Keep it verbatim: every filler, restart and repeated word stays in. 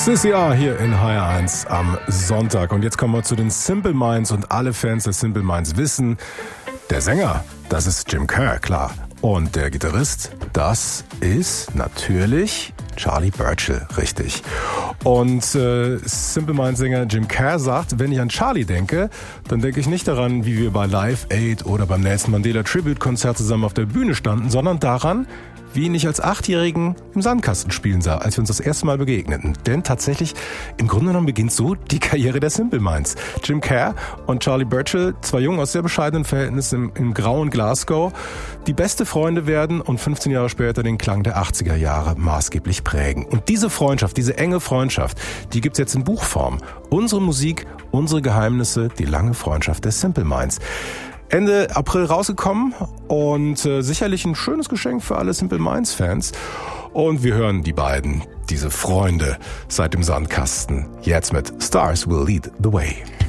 C C R hier in H R eins am Sonntag. Und jetzt kommen wir zu den Simple Minds und alle Fans der Simple Minds wissen, der Sänger, das ist Jim Kerr, klar. Und der Gitarrist, das ist natürlich Charlie Burchill, richtig. Und äh, Simple Minds Sänger Jim Kerr sagt, wenn ich an Charlie denke, dann denke ich nicht daran, wie wir bei Live Aid oder beim Nelson Mandela Tribute Konzert zusammen auf der Bühne standen, sondern daran, wie ihn ich als Achtjährigen im Sandkasten spielen sah, als wir uns das erste Mal begegneten. Denn tatsächlich, im Grunde genommen beginnt so die Karriere der Simple Minds. Jim Kerr und Charlie Burchill, zwei Jungen aus sehr bescheidenen Verhältnissen im, im grauen Glasgow, die beste Freunde werden und fünfzehn Jahre später den Klang der achtziger Jahre maßgeblich prägen. Und diese Freundschaft, diese enge Freundschaft, die gibt's jetzt in Buchform. Unsere Musik, unsere Geheimnisse, die lange Freundschaft der Simple Minds. Ende April rausgekommen und äh, sicherlich ein schönes Geschenk für alle Simple Minds Fans. Und wir hören die beiden, diese Freunde seit dem Sandkasten, jetzt mit Stars Will Lead the Way.